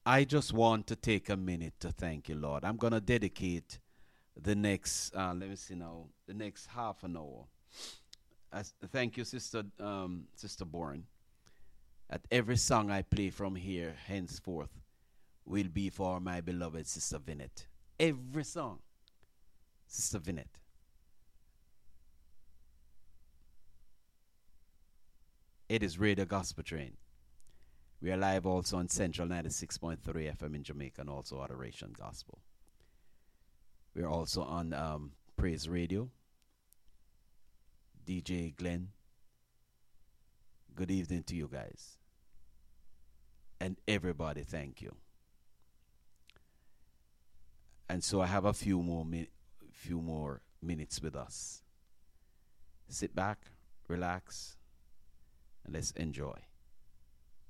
I just want to take a minute to thank you, Lord. I'm going to dedicate the next, let me see now, the next half an hour. Thank you, Sister Bourne. At every song I play from here henceforth will be for my beloved Sister Vinette. Every song, Sister Vinette. It is Radio Gospel Train. We are live also on Central 96.3 FM in Jamaica and also Adoration Gospel. We are also on Praise Radio. DJ Glenn. Good evening to you guys. And everybody, thank you. And so I have a few more minutes with us. Sit back, relax, and let's enjoy.